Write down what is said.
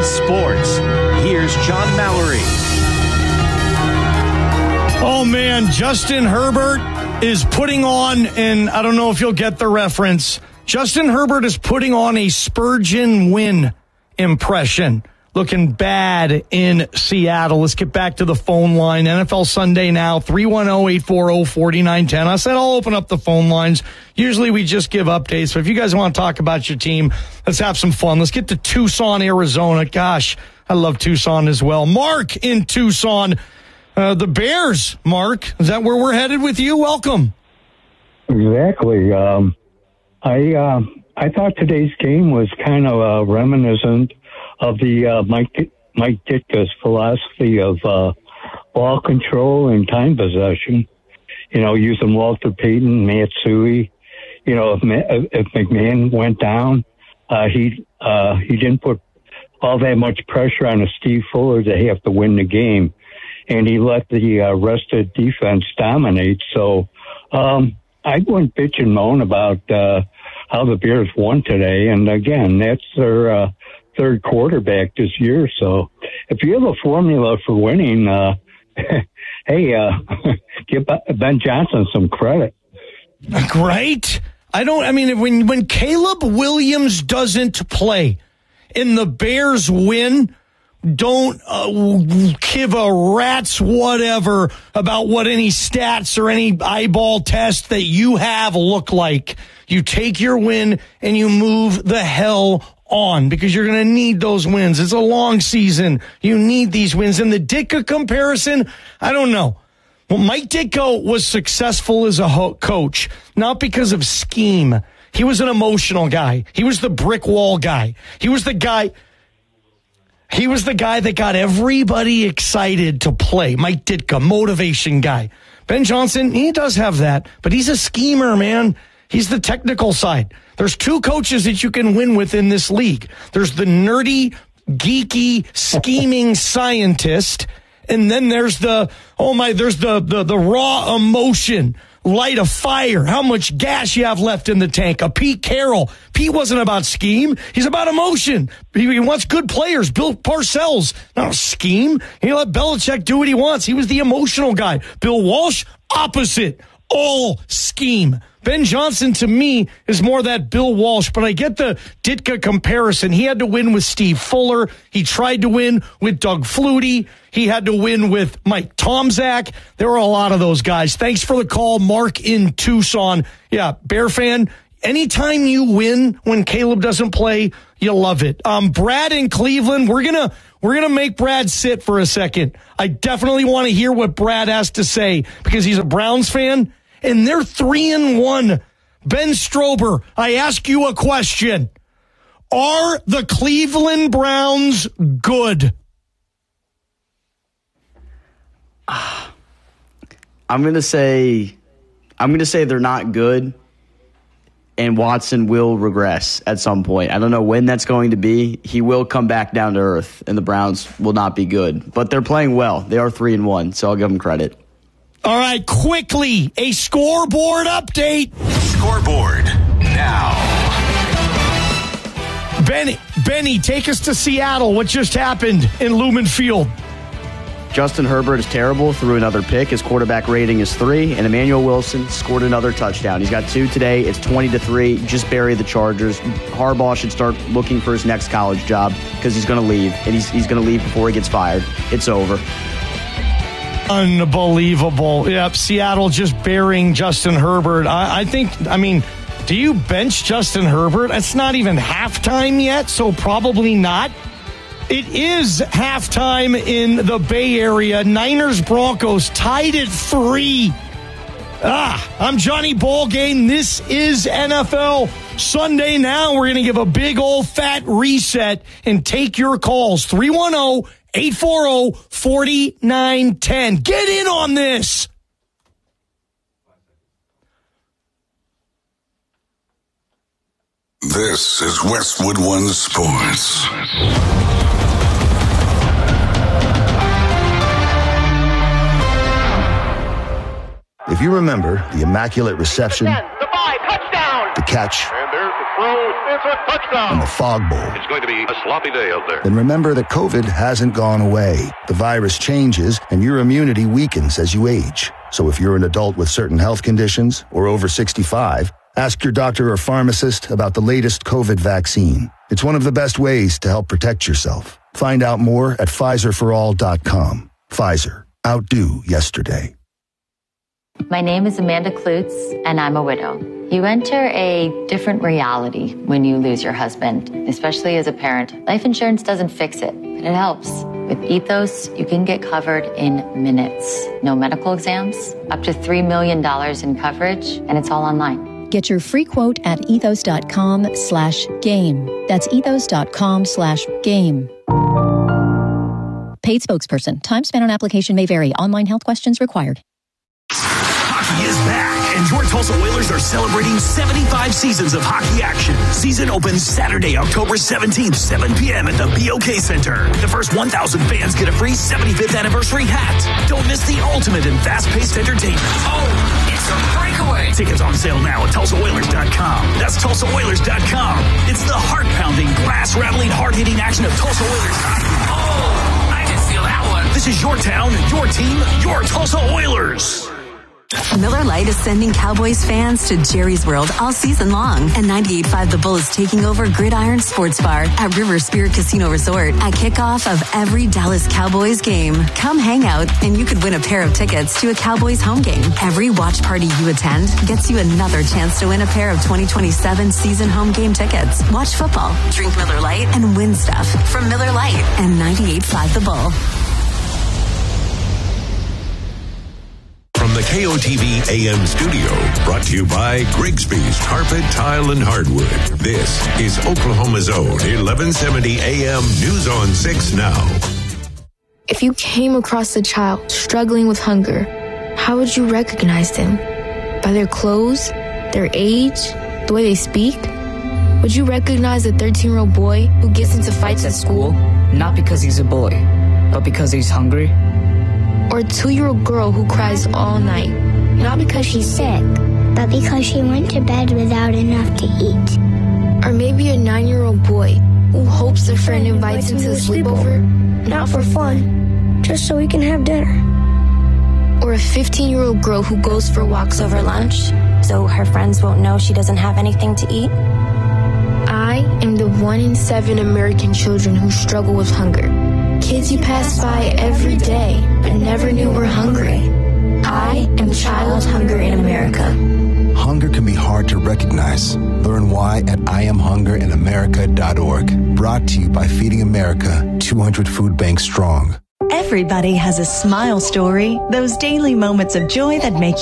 Sports. Here's John Mallory. Oh, man, Justin Herbert is putting on, and I don't know if you'll get the reference, Justin Herbert is putting on a Spurgeon win impression. Looking bad in Seattle. Let's get back to the phone line. NFL Sunday now, 310-840-4910. I said I'll open up the phone lines. Usually we just give updates, but if you guys want to talk about your team, let's have some fun. Let's get to Tucson, Arizona. Gosh, I love Tucson as well. Mark in Tucson. The Bears, Mark. Is that where we're headed with you? Welcome. Exactly. I thought today's game was kind of reminiscent of the Mike Ditka's philosophy of ball control and time possession. You know, using Walter Payton, Matsui. You know, if McMahon went down, he didn't put all that much pressure on a Steve Fuller to have to win the game, and he let the rested defense dominate. So I wouldn't bitch and moan about how the Bears won today. And again, that's their third quarterback this year. So if you have a formula for winning, hey, give Ben Johnson some credit. Right? When Caleb Williams doesn't play and the Bears win, don't give a rat's whatever about what any stats or any eyeball test that you have look like. You take your win and you move the hell on, because you're going to need those wins. It's a long season. You need these wins. And the Ditka comparison, I don't know. Well, Mike Ditka was successful as a coach, not because of scheme. He was an emotional guy. He was the brick wall guy. He was the guy that got everybody excited to play. Mike Ditka, motivation guy. Ben Johnson, he does have that, but he's a schemer, man. He's the technical side. There's two coaches that you can win with in this league. There's the nerdy, geeky, scheming scientist, and then there's the raw emotion, light a fire, how much gas you have left in the tank. A Pete Carroll. Pete wasn't about scheme. He's about emotion. He wants good players. Bill Parcells, not a scheme. He let Belichick do what he wants. He was the emotional guy. Bill Walsh, opposite. All scheme. Ben Johnson, to me, is more that Bill Walsh, but I get the Ditka comparison. He had to win with Steve Fuller. He tried to win with Doug Flutie. He had to win with Mike Tomczak. There were a lot of those guys. Thanks for the call, Mark in Tucson. Yeah, Bear fan, anytime you win when Caleb doesn't play, you love it. Brad in Cleveland, we're gonna make Brad sit for a second. I definitely want to hear what Brad has to say, because he's a Browns fan. And they're 3-1. Ben Strober, I ask you a question. Are the Cleveland Browns good? I'm gonna say they're not good, and Watson will regress at some point. I don't know when that's going to be. He will come back down to earth, and the Browns will not be good. But they're playing well. They are 3-1, so I'll give them credit. All right, quickly, a scoreboard update. Scoreboard now. Benny, take us to Seattle. What just happened in Lumen Field? Justin Herbert is terrible, threw another pick. His quarterback rating is 3, and Emmanuel Wilson scored another touchdown. He's got 2 today. It's 20-3. Just bury the Chargers. Harbaugh should start looking for his next college job, because he's going to leave, and he's going to leave before he gets fired. It's over. Unbelievable. Yep, Seattle just burying Justin Herbert. I think, do you bench Justin Herbert? It's not even halftime yet, so probably not. It is halftime in the Bay Area. Niners-Broncos tied at 3. I'm Johnny Ballgame. This is NFL Sunday Now. We're going to give a big old fat reset and take your calls. 310-840-4910. Get in on this. This is Westwood One Sports. If you remember the immaculate reception, the catch, throw. It's a touchdown. And the Fog Bowl. It's going to be a sloppy day out there. Then remember that COVID hasn't gone away. The virus changes, and your immunity weakens as you age. So if you're an adult with certain health conditions or over 65, ask your doctor or pharmacist about the latest COVID vaccine. It's one of the best ways to help protect yourself. Find out more at PfizerForAll.com. Pfizer. Outdo yesterday. My name is Amanda Klutz, and I'm a widow. You enter a different reality when you lose your husband, especially as a parent. Life insurance doesn't fix it, but it helps. With Ethos, you can get covered in minutes. No medical exams, up to $3 million in coverage, and it's all online. Get your free quote at ethos.com/game. That's ethos.com/game. Paid spokesperson. Time spent on application may vary. Online health questions required. Hockey is back, and your Tulsa Oilers are celebrating 75 seasons of hockey action. Season opens Saturday, October 17th, 7 p.m. at the BOK Center. The first 1,000 fans get a free 75th anniversary hat. Don't miss the ultimate in fast-paced entertainment. Oh, it's a breakaway. Tickets on sale now at TulsaOilers.com. That's TulsaOilers.com. It's the heart-pounding, glass-rattling, hard-hitting action of Tulsa Oilers hockey. Oh, I can feel that one. This is your town, your team, your Tulsa Oilers. Miller Lite is sending Cowboys fans to Jerry's World all season long. And 98.5 The Bull is taking over Gridiron Sports Bar at River Spirit Casino Resort at kickoff of every Dallas Cowboys game. Come hang out, and you could win a pair of tickets to a Cowboys home game. Every watch party you attend gets you another chance to win a pair of 2027 season home game tickets. Watch football, drink Miller Lite, and win stuff from Miller Lite and 98.5 The Bull. From the KOTV AM studio, brought to you by Grigsby's Carpet, Tile, and Hardwood. This is Oklahoma's Own 1170 AM News on 6 Now. If you came across a child struggling with hunger, how would you recognize them? By their clothes, their age, the way they speak? Would you recognize a 13-year-old boy who gets into fights at school? Not because he's a boy, but because he's hungry. Or a 2-year-old girl who cries all night, not because she's sick, but because she went to bed without enough to eat. Or maybe a 9-year-old boy who hopes their friend invites him to a sleepover, not for fun, just so he can have dinner. Or a 15-year-old girl who goes for walks over lunch, so her friends won't know she doesn't have anything to eat. I am the 1 in 7 American children who struggle with hunger. Kids you pass by every day, but never knew were hungry. I am Child Hunger in America. Hunger can be hard to recognize. Learn why at IamHungerInAmerica.org. Brought to you by Feeding America, 200 food banks strong. Everybody has a smile story, those daily moments of joy that make